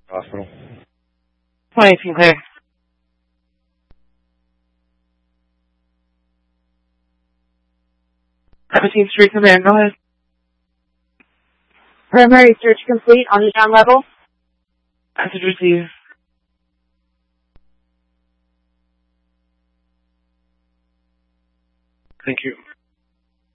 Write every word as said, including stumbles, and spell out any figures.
Hospital. twenty Sinclair. seventeenth Street Command, go ahead. Primary search complete on the ground level. Message received. Thank you.